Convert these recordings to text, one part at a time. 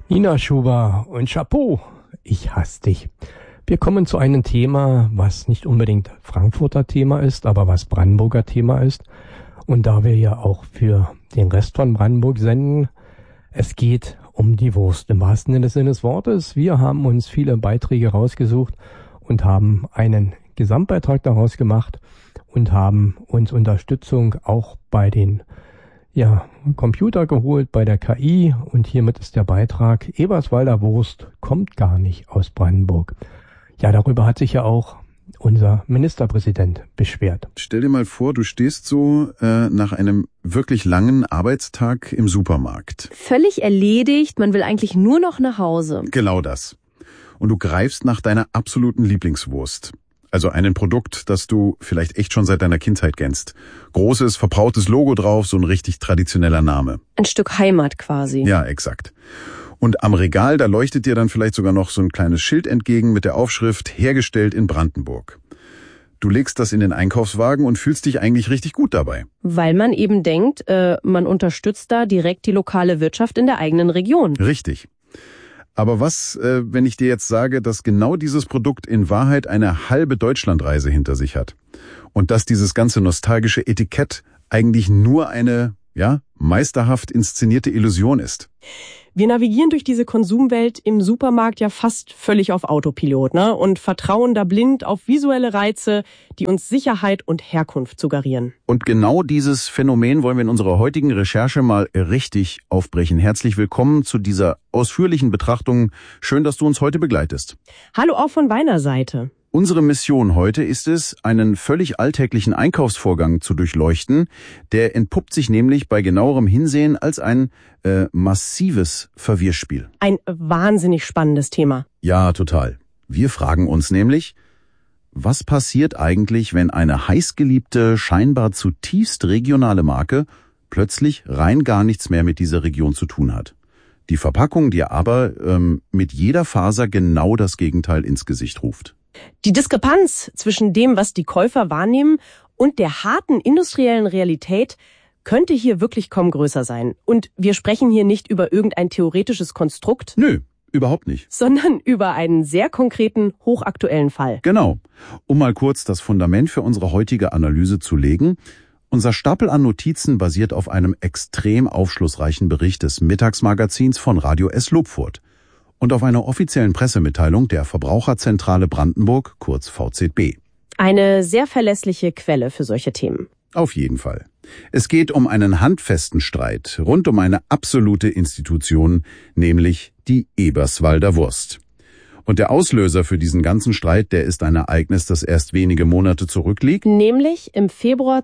Nina Schuber und Chapeau, ich hasse dich. Wir kommen zu einem Thema, was nicht unbedingt Frankfurter Thema ist, aber was Brandenburger Thema ist. Und da wir ja auch für den Rest von Brandenburg senden, es geht um die Wurst im wahrsten Sinne des Wortes. Wir haben uns viele Beiträge rausgesucht und haben einen Gesamtbeitrag daraus gemacht und haben uns Unterstützung auch bei den Computer geholt, bei der KI, und hiermit ist der Beitrag: Eberswalder Wurst kommt gar nicht aus Brandenburg. Ja, darüber hat sich ja auch unser Ministerpräsident beschwert. Stell dir mal vor, du stehst so nach einem wirklich langen Arbeitstag im Supermarkt. Völlig erledigt, man will eigentlich nur noch nach Hause. Genau das. Und du greifst nach deiner absoluten Lieblingswurst. Also ein Produkt, das du vielleicht echt schon seit deiner Kindheit kennst. Großes, verbrautes Logo drauf, so ein richtig traditioneller Name. Ein Stück Heimat quasi. Ja, exakt. Und am Regal, da leuchtet dir dann vielleicht sogar noch so ein kleines Schild entgegen mit der Aufschrift "Hergestellt in Brandenburg". Du legst das in den Einkaufswagen und fühlst dich eigentlich richtig gut dabei. Weil man eben denkt, man unterstützt da direkt die lokale Wirtschaft in der eigenen Region. Richtig. Aber was, wenn ich dir jetzt sage, dass genau dieses Produkt in Wahrheit eine halbe Deutschlandreise hinter sich hat? Und dass dieses ganze nostalgische Etikett eigentlich nur eine, meisterhaft inszenierte Illusion ist? Wir navigieren durch diese Konsumwelt im Supermarkt ja fast völlig auf Autopilot, ne? Und vertrauen da blind auf visuelle Reize, die uns Sicherheit und Herkunft suggerieren. Und genau dieses Phänomen wollen wir in unserer heutigen Recherche mal richtig aufbrechen. Herzlich willkommen zu dieser ausführlichen Betrachtung. Schön, dass du uns heute begleitest. Hallo auch von meiner Seite. Unsere Mission heute ist es, einen völlig alltäglichen Einkaufsvorgang zu durchleuchten. Der entpuppt sich nämlich bei genauerem Hinsehen als ein massives Verwirrspiel. Ein wahnsinnig spannendes Thema. Ja, total. Wir fragen uns nämlich, was passiert eigentlich, wenn eine heißgeliebte, scheinbar zutiefst regionale Marke plötzlich rein gar nichts mehr mit dieser Region zu tun hat? Die Verpackung dir aber mit jeder Faser genau das Gegenteil ins Gesicht ruft. Die Diskrepanz zwischen dem, was die Käufer wahrnehmen, und der harten industriellen Realität könnte hier wirklich kaum größer sein. Und wir sprechen hier nicht über irgendein theoretisches Konstrukt. Nö, überhaupt nicht. Sondern über einen sehr konkreten, hochaktuellen Fall. Genau. Um mal kurz das Fundament für unsere heutige Analyse zu legen: Unser Stapel an Notizen basiert auf einem extrem aufschlussreichen Bericht des Mittagsmagazins von Radio S Lobfurt und auf einer offiziellen Pressemitteilung der Verbraucherzentrale Brandenburg, kurz VZB. Eine sehr verlässliche Quelle für solche Themen. Auf jeden Fall. Es geht um einen handfesten Streit rund um eine absolute Institution, nämlich die Eberswalder Wurst. Und der Auslöser für diesen ganzen Streit, der ist ein Ereignis, das erst wenige Monate zurückliegt. Nämlich im Februar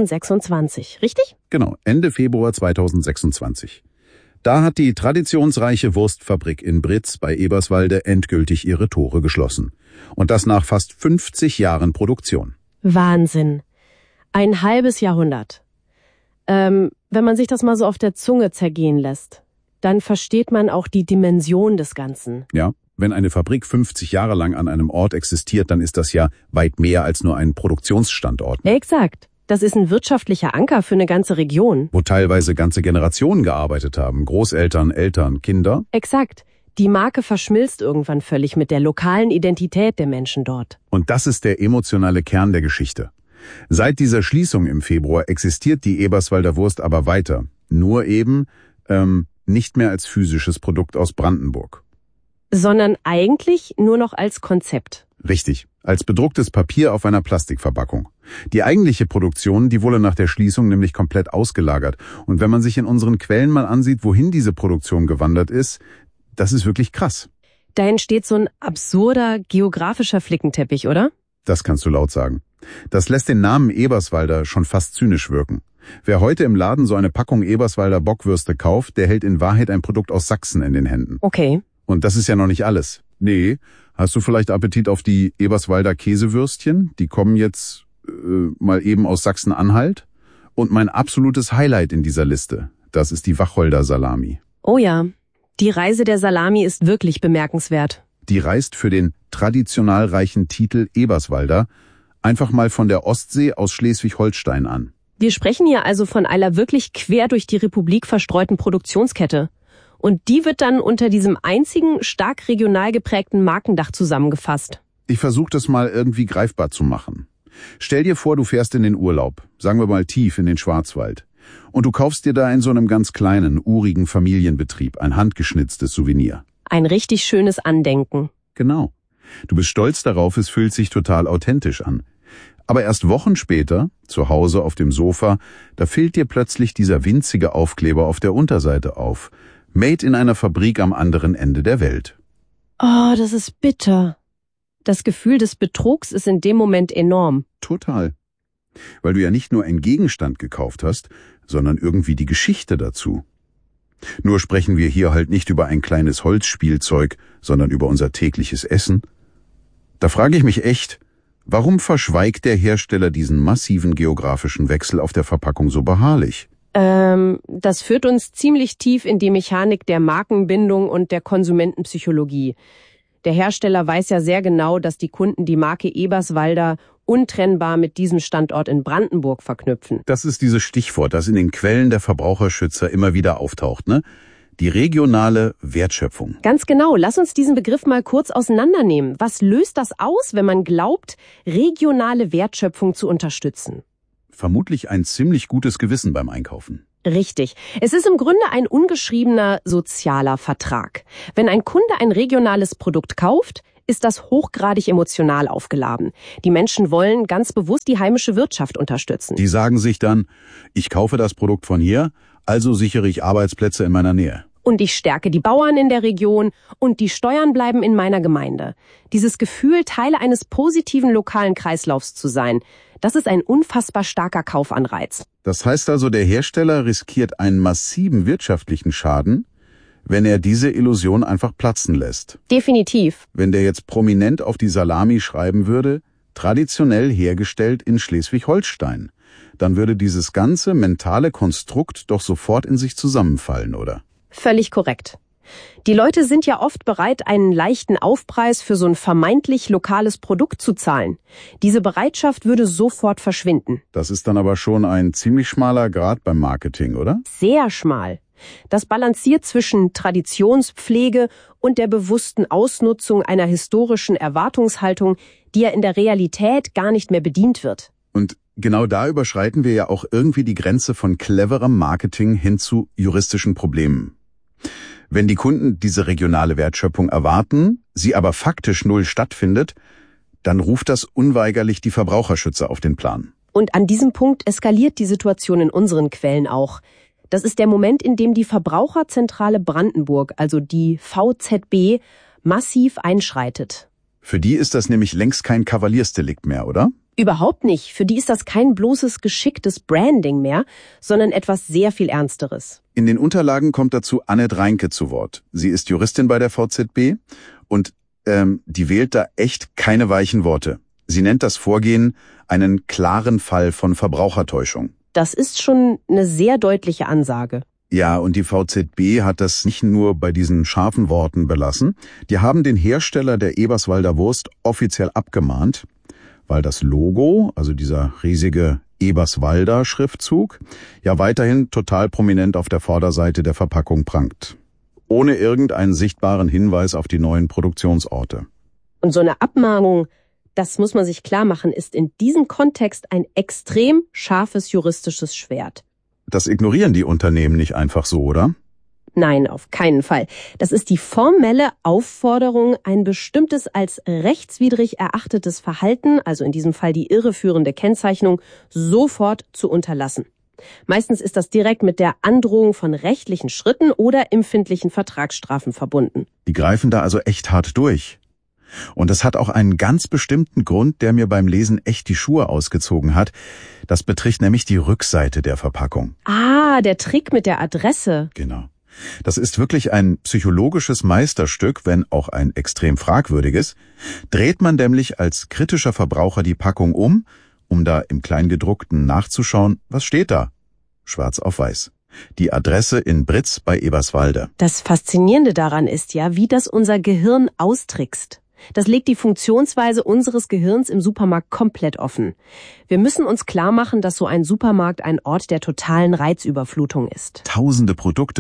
2026, richtig? Genau, Ende Februar 2026. Da hat die traditionsreiche Wurstfabrik in Britz bei Eberswalde endgültig ihre Tore geschlossen. Und das nach fast 50 Jahren Produktion. Wahnsinn. Ein halbes Jahrhundert. Wenn man sich das mal so auf der Zunge zergehen lässt, dann versteht man auch die Dimension des Ganzen. Ja, wenn eine Fabrik 50 Jahre lang an einem Ort existiert, dann ist das ja weit mehr als nur ein Produktionsstandort. Exakt. Das ist ein wirtschaftlicher Anker für eine ganze Region. Wo teilweise ganze Generationen gearbeitet haben. Großeltern, Eltern, Kinder. Exakt. Die Marke verschmilzt irgendwann völlig mit der lokalen Identität der Menschen dort. Und das ist der emotionale Kern der Geschichte. Seit dieser Schließung im Februar existiert die Eberswalder Wurst aber weiter. Nur eben nicht mehr als physisches Produkt aus Brandenburg. Sondern eigentlich nur noch als Konzept. Richtig, als bedrucktes Papier auf einer Plastikverpackung. Die eigentliche Produktion, die wurde nach der Schließung nämlich komplett ausgelagert. Und wenn man sich in unseren Quellen mal ansieht, wohin diese Produktion gewandert ist, das ist wirklich krass. Da entsteht so ein absurder geografischer Flickenteppich, oder? Das kannst du laut sagen. Das lässt den Namen Eberswalder schon fast zynisch wirken. Wer heute im Laden so eine Packung Eberswalder Bockwürste kauft, der hält in Wahrheit ein Produkt aus Sachsen in den Händen. Okay. Und das ist ja noch nicht alles. Nee, hast du vielleicht Appetit auf die Eberswalder Käsewürstchen? Die kommen jetzt mal eben aus Sachsen-Anhalt. Und mein absolutes Highlight in dieser Liste, das ist die Wacholder Salami. Oh ja, die Reise der Salami ist wirklich bemerkenswert. Die reist für den traditional reichen Titel Eberswalder einfach mal von der Ostsee aus Schleswig-Holstein an. Wir sprechen hier also von einer wirklich quer durch die Republik verstreuten Produktionskette. Und die wird dann unter diesem einzigen, stark regional geprägten Markendach zusammengefasst. Ich versuche das mal irgendwie greifbar zu machen. Stell dir vor, du fährst in den Urlaub, sagen wir mal tief in den Schwarzwald. Und du kaufst dir da in so einem ganz kleinen, urigen Familienbetrieb ein handgeschnitztes Souvenir. Ein richtig schönes Andenken. Genau. Du bist stolz darauf, es fühlt sich total authentisch an. Aber erst Wochen später, zu Hause auf dem Sofa, da fällt dir plötzlich dieser winzige Aufkleber auf der Unterseite auf. Made in einer Fabrik am anderen Ende der Welt. Oh, das ist bitter. Das Gefühl des Betrugs ist in dem Moment enorm. Total. Weil du ja nicht nur einen Gegenstand gekauft hast, sondern irgendwie die Geschichte dazu. Nur sprechen wir hier halt nicht über ein kleines Holzspielzeug, sondern über unser tägliches Essen. Da frage ich mich echt, warum verschweigt der Hersteller diesen massiven geografischen Wechsel auf der Verpackung so beharrlich? Das führt uns ziemlich tief in die Mechanik der Markenbindung und der Konsumentenpsychologie. Der Hersteller weiß ja sehr genau, dass die Kunden die Marke Eberswalder untrennbar mit diesem Standort in Brandenburg verknüpfen. Das ist dieses Stichwort, das in den Quellen der Verbraucherschützer immer wieder auftaucht, ne? Die regionale Wertschöpfung. Ganz genau. Lass uns diesen Begriff mal kurz auseinandernehmen. Was löst das aus, wenn man glaubt, regionale Wertschöpfung zu unterstützen? Vermutlich ein ziemlich gutes Gewissen beim Einkaufen. Richtig. Es ist im Grunde ein ungeschriebener sozialer Vertrag. Wenn ein Kunde ein regionales Produkt kauft, ist das hochgradig emotional aufgeladen. Die Menschen wollen ganz bewusst die heimische Wirtschaft unterstützen. Die sagen sich dann, ich kaufe das Produkt von hier, also sichere ich Arbeitsplätze in meiner Nähe. Und ich stärke die Bauern in der Region und die Steuern bleiben in meiner Gemeinde. Dieses Gefühl, Teil eines positiven lokalen Kreislaufs zu sein, das ist ein unfassbar starker Kaufanreiz. Das heißt also, der Hersteller riskiert einen massiven wirtschaftlichen Schaden, wenn er diese Illusion einfach platzen lässt. Definitiv. Wenn der jetzt prominent auf die Salami schreiben würde, traditionell hergestellt in Schleswig-Holstein, dann würde dieses ganze mentale Konstrukt doch sofort in sich zusammenfallen, oder? Völlig korrekt. Die Leute sind ja oft bereit, einen leichten Aufpreis für so ein vermeintlich lokales Produkt zu zahlen. Diese Bereitschaft würde sofort verschwinden. Das ist dann aber schon ein ziemlich schmaler Grat beim Marketing, oder? Sehr schmal. Das balanciert zwischen Traditionspflege und der bewussten Ausnutzung einer historischen Erwartungshaltung, die ja in der Realität gar nicht mehr bedient wird. Und genau da überschreiten wir ja auch irgendwie die Grenze von cleverem Marketing hin zu juristischen Problemen. Wenn die Kunden diese regionale Wertschöpfung erwarten, sie aber faktisch null stattfindet, dann ruft das unweigerlich die Verbraucherschützer auf den Plan. Und an diesem Punkt eskaliert die Situation in unseren Quellen auch. Das ist der Moment, in dem die Verbraucherzentrale Brandenburg, also die VZB, massiv einschreitet. Für die ist das nämlich längst kein Kavaliersdelikt mehr, oder? Überhaupt nicht. Für die ist das kein bloßes geschicktes Branding mehr, sondern etwas sehr viel Ernsteres. In den Unterlagen kommt dazu Annette Reinke zu Wort. Sie ist Juristin bei der VZB und die wählt da echt keine weichen Worte. Sie nennt das Vorgehen einen klaren Fall von Verbrauchertäuschung. Das ist schon eine sehr deutliche Ansage. Ja, und die VZB hat das nicht nur bei diesen scharfen Worten belassen. Die haben den Hersteller der Eberswalder Wurst offiziell abgemahnt, weil das Logo, also dieser riesige Eberswalder Schriftzug, ja weiterhin total prominent auf der Vorderseite der Verpackung prangt. Ohne irgendeinen sichtbaren Hinweis auf die neuen Produktionsorte. Und so eine Abmahnung, das muss man sich klar machen, ist in diesem Kontext ein extrem scharfes juristisches Schwert. Das ignorieren die Unternehmen nicht einfach so, oder? Nein, auf keinen Fall. Das ist die formelle Aufforderung, ein bestimmtes als rechtswidrig erachtetes Verhalten, also in diesem Fall die irreführende Kennzeichnung, sofort zu unterlassen. Meistens ist das direkt mit der Androhung von rechtlichen Schritten oder empfindlichen Vertragsstrafen verbunden. Die greifen da also echt hart durch. Und das hat auch einen ganz bestimmten Grund, der mir beim Lesen echt die Schuhe ausgezogen hat. Das betrifft nämlich die Rückseite der Verpackung. Ah, der Trick mit der Adresse. Genau. Das ist wirklich ein psychologisches Meisterstück, wenn auch ein extrem fragwürdiges. Dreht man nämlich als kritischer Verbraucher die Packung um da im Kleingedruckten nachzuschauen, was steht da? Schwarz auf weiß. Die Adresse in Britz bei Eberswalde. Das Faszinierende daran ist ja, wie das unser Gehirn austrickst. Das legt die Funktionsweise unseres Gehirns im Supermarkt komplett offen. Wir müssen uns klar machen, dass so ein Supermarkt ein Ort der totalen Reizüberflutung ist. Tausende Produkte.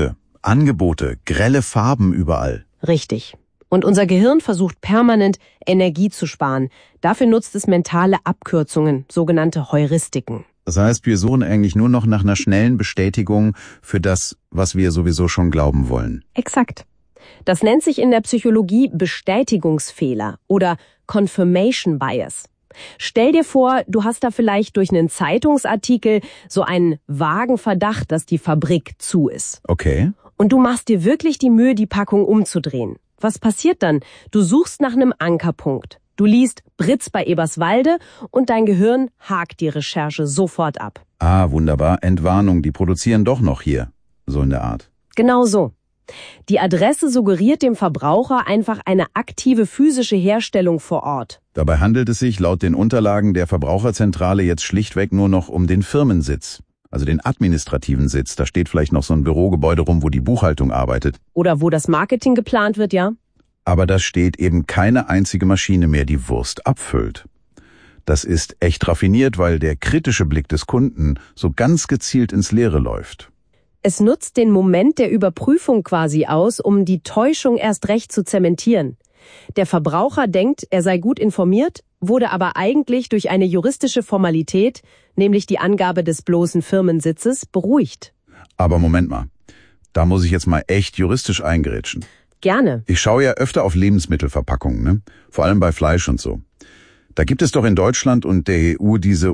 Angebote, grelle Farben überall. Richtig. Und unser Gehirn versucht permanent, Energie zu sparen. Dafür nutzt es mentale Abkürzungen, sogenannte Heuristiken. Das heißt, wir suchen eigentlich nur noch nach einer schnellen Bestätigung für das, was wir sowieso schon glauben wollen. Exakt. Das nennt sich in der Psychologie Bestätigungsfehler oder Confirmation Bias. Stell dir vor, du hast da vielleicht durch einen Zeitungsartikel so einen vagen Verdacht, dass die Fabrik zu ist. Okay. Und du machst dir wirklich die Mühe, die Packung umzudrehen. Was passiert dann? Du suchst nach einem Ankerpunkt. Du liest Britz bei Eberswalde und dein Gehirn hakt die Recherche sofort ab. Ah, wunderbar. Entwarnung, die produzieren doch noch hier. So in der Art. Genau so. Die Adresse suggeriert dem Verbraucher einfach eine aktive physische Herstellung vor Ort. Dabei handelt es sich laut den Unterlagen der Verbraucherzentrale jetzt schlichtweg nur noch um den Firmensitz. Also den administrativen Sitz. Da steht vielleicht noch so ein Bürogebäude rum, wo die Buchhaltung arbeitet. Oder wo das Marketing geplant wird, ja? Aber da steht eben keine einzige Maschine mehr, die Wurst abfüllt. Das ist echt raffiniert, weil der kritische Blick des Kunden so ganz gezielt ins Leere läuft. Es nutzt den Moment der Überprüfung quasi aus, um die Täuschung erst recht zu zementieren. Der Verbraucher denkt, er sei gut informiert, wurde aber eigentlich durch eine juristische Formalität, nämlich die Angabe des bloßen Firmensitzes, beruhigt. Aber Moment mal, da muss ich jetzt mal echt juristisch eingrätschen. Gerne. Ich schaue ja öfter auf Lebensmittelverpackungen, ne? Vor allem bei Fleisch und so. Da gibt es doch in Deutschland und der EU diese